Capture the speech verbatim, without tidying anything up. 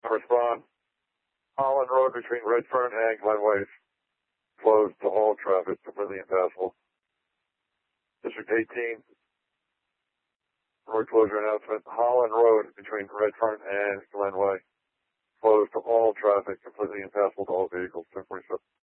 Respond. Holland Road between Redfern and Glenway closed to all traffic, completely impassable. District eighteen, road closure announcement. Holland Road between Redfern and Glenway closed to all traffic, completely impassable to all vehicles. ten forty-seven.